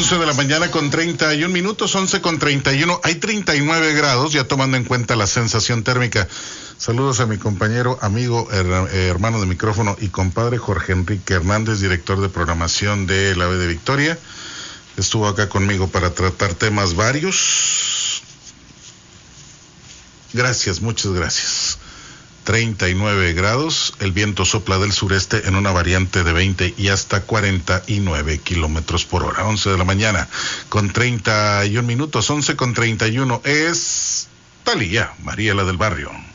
11 de la mañana con 31 minutos, 11 con 31. Hay 39 grados, ya tomando en cuenta la sensación térmica. Saludos a mi compañero, amigo, hermano de micrófono y compadre Jorge Enrique Hernández, director de programación de la B de Victoria. Estuvo acá conmigo para tratar temas varios. Gracias, muchas gracias. 39 grados, el viento sopla del sureste en una variante de 20 y hasta 49 kilómetros por hora. 11 de la mañana con 31 minutos, 11 con 31. Es Talía, Mariela del Barrio.